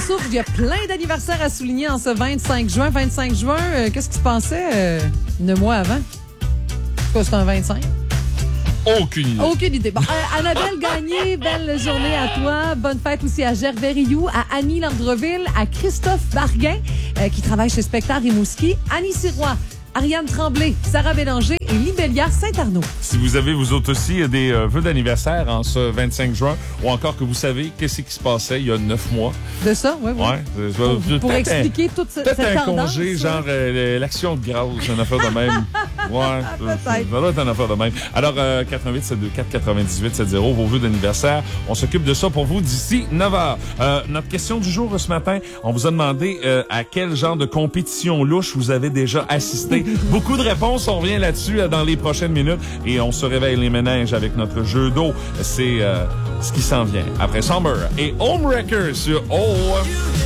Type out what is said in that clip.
souffle. Il y a plein d'anniversaires à souligner en ce 25 juin. 25 juin, qu'est-ce qui se passait 9 mois avant? C'est un 25? Aucune idée. Aucune idée. Bon, Annabelle Gagné, belle journée à toi. Bonne fête aussi à Gervais Rioux, à Annie Landreville, à Christophe Barguin, qui travaille chez Spectar Rimouski, Annie Sirois, Ariane Tremblay, Sarah Bélanger et Libélia Saint-Arnaud. Si vous avez, vous autres aussi, des vœux d'anniversaire en ce 25 juin, ou encore que vous savez qu'est-ce qui se passait il y a 9 mois. De ça, oui. Ouais. Pour expliquer toute cette peut-être un tendance. congé, genre l'action de grâce, une affaire de même. Ouais, peut-être. Ça doit être une affaire de même. Alors, 88 724 98 70, vos vœux d'anniversaire. On s'occupe de ça pour vous d'ici 9 heures. Notre question du jour ce matin, on vous a demandé à quel genre de compétition louche vous avez déjà assisté. Beaucoup de réponses, on revient là-dessus dans les prochaines minutes et on se réveille les méninges avec notre jeu d'eau. C'est ce qui s'en vient. Après Summer et Homewrecker sur Oh!